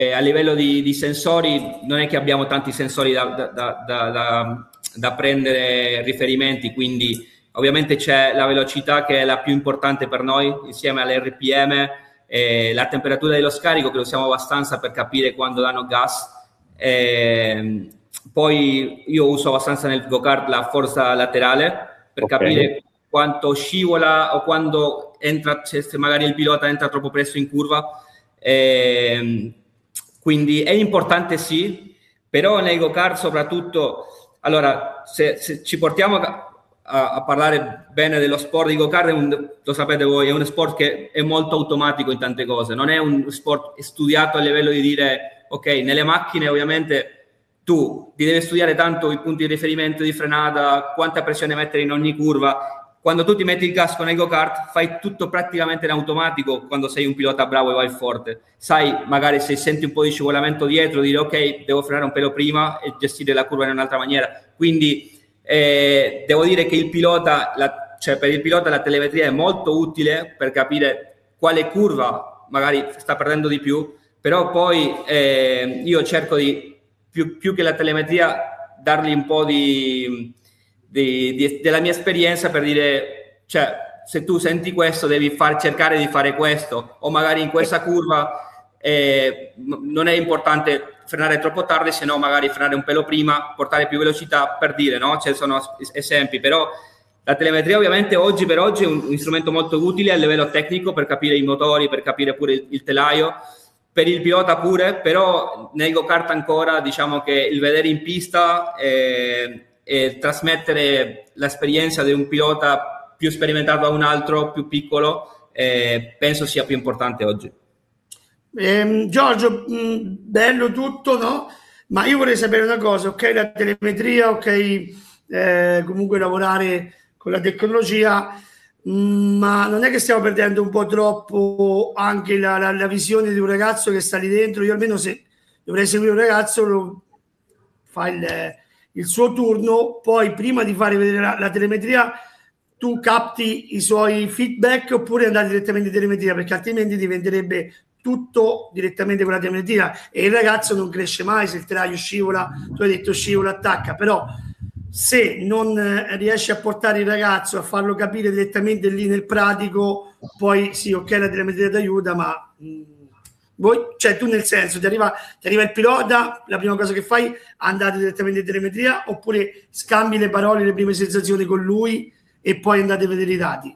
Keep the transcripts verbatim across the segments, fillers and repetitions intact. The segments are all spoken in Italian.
eh, a livello di, di sensori non è che abbiamo tanti sensori da, da, da, da, da prendere riferimenti, quindi ovviamente c'è la velocità che è la più importante per noi insieme all'R P M, eh, la temperatura dello scarico che lo usiamo abbastanza per capire quando danno gas, eh, poi io uso abbastanza nel go-kart la forza laterale per Ok. capire quanto scivola o quando entra, se magari il pilota entra troppo presto in curva. Eh, quindi è importante sì, però nei go-kart soprattutto, allora se, se ci portiamo a, a parlare bene dello sport di go-kart, è un, lo sapete voi, è uno sport che è molto automatico in tante cose, non è un sport studiato a livello di dire ok, nelle macchine ovviamente tu ti devi studiare tanto i punti di riferimento di frenata, quanta pressione mettere in ogni curva. Quando tu ti metti il casco nel go-kart fai tutto praticamente in automatico quando sei un pilota bravo e vai forte. Sai, magari se senti un po' di scivolamento dietro, dire ok, devo frenare un pelo prima e gestire la curva in un'altra maniera. Quindi eh, devo dire che il pilota, la, cioè per il pilota la telemetria è molto utile per capire quale curva magari sta perdendo di più, però poi eh, io cerco di Più, più che la telemetria, dargli un po' di, di, di, della mia esperienza per dire, cioè, se tu senti questo devi far, cercare di fare questo, o magari in questa curva eh, non è importante frenare troppo tardi, se no magari frenare un pelo prima, portare più velocità, per dire, no? Ci sono esempi, però la telemetria ovviamente oggi per oggi è un, un strumento molto utile a livello tecnico per capire i motori, per capire pure il, il telaio, per il pilota pure, però nel go-kart ancora diciamo che il vedere in pista e, e trasmettere l'esperienza di un pilota più sperimentato a un altro più piccolo eh, penso sia più importante oggi. Eh, Giorgio, mh, bello tutto, no? Ma io vorrei sapere una cosa, ok, la telemetria, ok, eh, comunque lavorare con la tecnologia, ma non è che stiamo perdendo un po' troppo anche la, la, la visione di un ragazzo che sta lì dentro? Io almeno se dovrei seguire un ragazzo lo fa il, il suo turno, poi prima di fare vedere la, la telemetria tu capti i suoi feedback oppure andare direttamente in telemetria, perché altrimenti diventerebbe tutto direttamente con la telemetria e il ragazzo non cresce mai. Se il telaio scivola, tu hai detto scivola, attacca, però se non riesci a portare il ragazzo a farlo capire direttamente lì nel pratico, poi sì, ok, la telemetria ti aiuta, ma mh, voi, cioè tu nel senso ti arriva, ti arriva il pilota, la prima cosa che fai andate direttamente in telemetria oppure scambi le parole, le prime sensazioni con lui e poi andate a vedere i dati?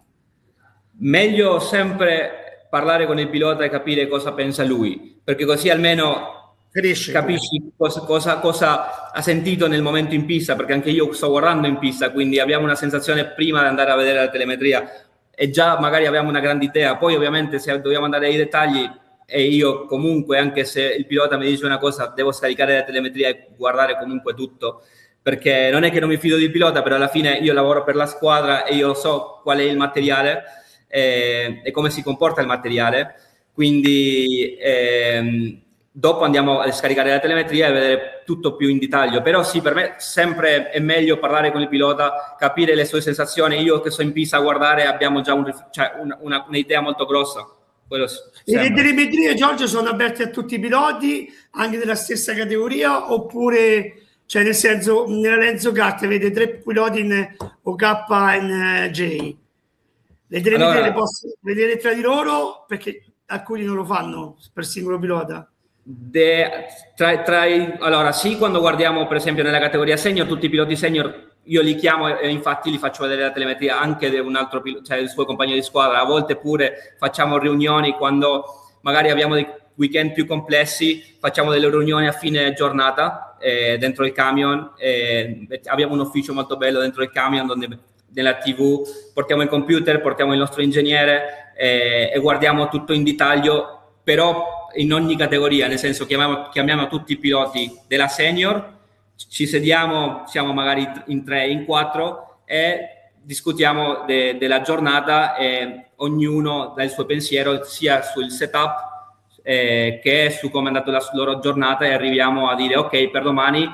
Meglio sempre parlare con il pilota e capire cosa pensa lui, perché così almeno Cresce, capisci cosa, cosa, cosa ha sentito nel momento in pista, perché anche io sto guardando in pista, quindi abbiamo una sensazione prima di andare a vedere la telemetria e già magari abbiamo una grande idea. Poi ovviamente se dobbiamo andare ai dettagli e io comunque, anche se il pilota mi dice una cosa, devo scaricare la telemetria e guardare comunque tutto, perché non è che non mi fido del pilota, però alla fine io lavoro per la squadra e io so qual è il materiale eh, e come si comporta il materiale, quindi ehm, dopo andiamo a scaricare la telemetria e vedere tutto più in dettaglio. Però sì, per me sempre è meglio parlare con il pilota, capire le sue sensazioni. Io che sono in pista a guardare abbiamo già un, cioè una, una, un'idea molto grossa. Quello e le telemetrie, Giorgio, sono aperte a tutti i piloti, anche della stessa categoria, oppure, cioè nel senso, nella Lenzo Kart vede tre piloti in O K e in J. Le telemetrie allora, le posso vedere tra di loro, perché alcuni non lo fanno per singolo pilota. De, tra, tra i, allora sì, quando guardiamo per esempio nella categoria senior, tutti i piloti senior io li chiamo e infatti li faccio vedere la telemetria anche di un altro pilota, cioè del suo compagno di squadra. A volte pure facciamo riunioni quando magari abbiamo dei weekend più complessi, facciamo delle riunioni a fine giornata eh, dentro il camion, eh, abbiamo un ufficio molto bello dentro il camion donde nella tivù portiamo il computer, portiamo il nostro ingegnere eh, e guardiamo tutto in dettaglio, però in ogni categoria, nel senso chiamiamo, chiamiamo tutti i piloti della senior, ci sediamo, siamo magari in tre, in quattro e discutiamo de, della giornata e ognuno dà il suo pensiero sia sul setup eh, che su come è andata la loro giornata e arriviamo a dire ok, per domani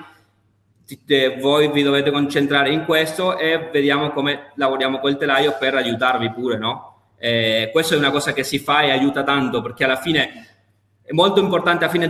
te, voi vi dovete concentrare in questo e vediamo come lavoriamo col telaio per aiutarvi pure, no? Eh, questo è una cosa che si fa e aiuta tanto, perché alla fine è molto importante a fine